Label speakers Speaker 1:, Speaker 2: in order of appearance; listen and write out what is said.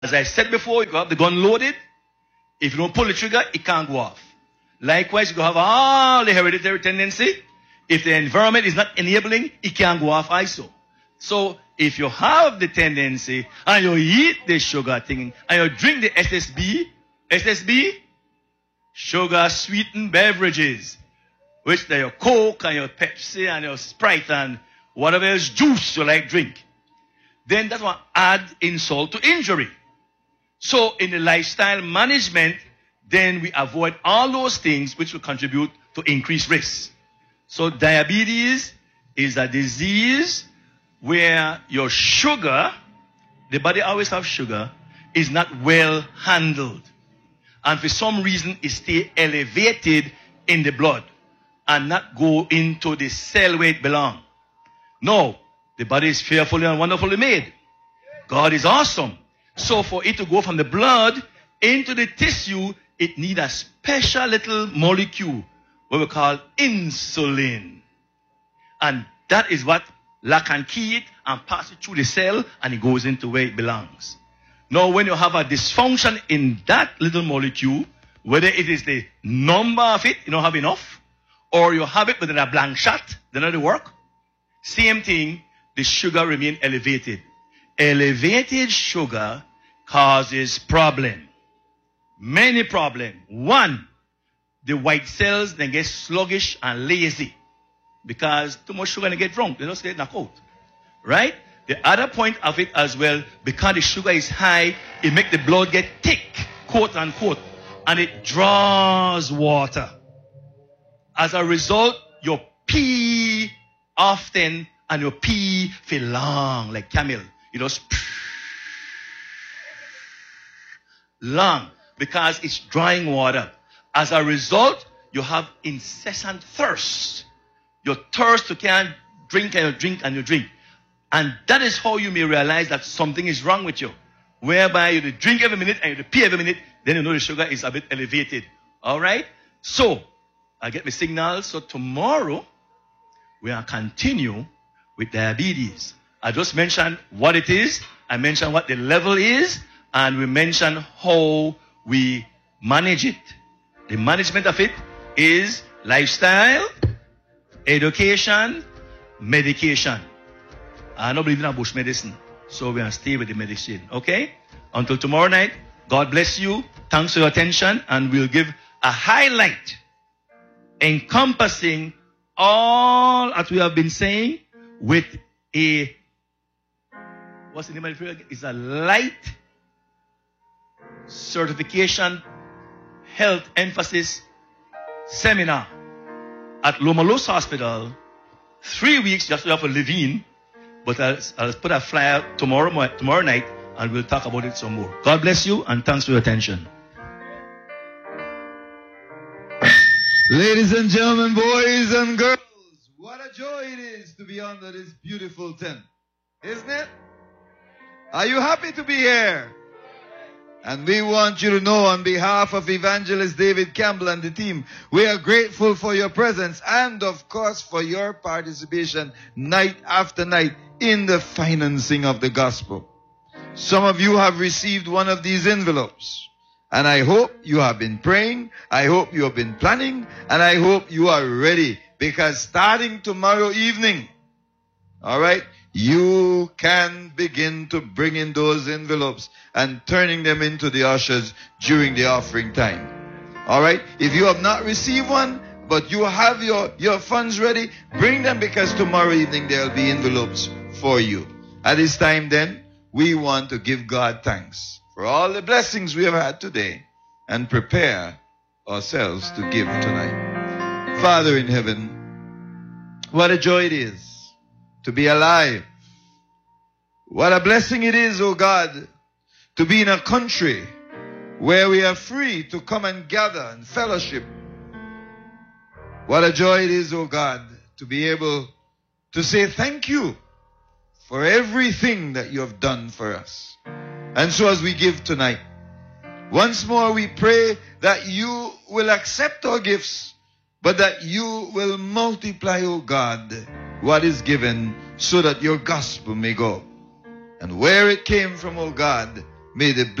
Speaker 1: As I said before, you have the gun loaded. If you don't pull the trigger, it can't go off. Likewise, you have all the hereditary tendency. If the environment is not enabling, it can't go off ISO. So, if you have the tendency, and you eat the sugar thing, and you drink the SSB, sugar sweetened beverages, which are your Coke and your Pepsi and your Sprite and whatever else juice you like drink, then that will add insult to injury. So in the lifestyle management, then we avoid all those things which will contribute to increased risk. So diabetes is a disease where your sugar, the body always has sugar, is not well handled. And for some reason, it stays elevated in the blood and not go into the cell where it belongs. No, the body is fearfully and wonderfully made. God is awesome. So for it to go from the blood into the tissue, it needs a special little molecule, what we call insulin. And that is what lock and key it and pass it through the cell, and it goes into where it belongs. Now, when you have a dysfunction in that little molecule, whether it is the number of it, you don't have enough, or you have it within a blank shot, then it work. Same thing, the sugar remain elevated. Elevated sugar causes problem. Many problem. One, the white cells then get sluggish and lazy because too much sugar and they get drunk. They just get knocked out. Right? The other point of it as well, because the sugar is high, it makes the blood get thick, quote unquote, and it draws water. As a result, you pee often and you pee for long, like camel. You just long because it's drawing water. As a result, you have incessant thirst. Your thirst, you can't drink and you drink and you drink. And that is how you may realize that something is wrong with you. Whereby you drink every minute and you pee every minute, then you know the sugar is a bit elevated. Alright? So, I get the signal. So tomorrow, we will continue with diabetes. I just mentioned what it is. I mentioned what the level is. And we mentioned how we manage it. The management of it is lifestyle, education, medication. I don't believe in a bush medicine. So we're going to stay with the medicine. Okay? Until tomorrow night, God bless you. Thanks for your attention. And we'll give a highlight encompassing all that we have been saying with a, what's the name of it? It's a light certification health emphasis seminar at Loma Los Hospital. 3 weeks just to have a live-in. But I'll put a flyer tomorrow night and we'll talk about it some more. God bless you and thanks for your attention.
Speaker 2: Ladies and gentlemen, boys and girls, what a joy it is to be under this beautiful tent. Isn't it? Are you happy to be here? And we want you to know on behalf of Evangelist David Campbell and the team, we are grateful for your presence and of course for your participation night after night in the financing of the gospel. Some of you have received one of these envelopes. And I hope you have been praying, I hope you have been planning, and I hope you are ready. Because starting tomorrow evening, alright, you can begin to bring in those envelopes and turning them into the ushers during the offering time. Alright, if you have not received one, but you have your funds ready, bring them because tomorrow evening there will be envelopes for you. At this time then, we want to give God thanks for all the blessings we have had today and prepare ourselves to give tonight. Father in heaven, what a joy it is to be alive. What a blessing it is, oh God, to be in a country where we are free to come and gather and fellowship. What a joy it is, oh God, to be able to say thank you for everything that you have done for us. And so as we give tonight, once more we pray that you will accept our gifts, but that you will multiply, O God, what is given so that your gospel may go. And where it came from, O God, May the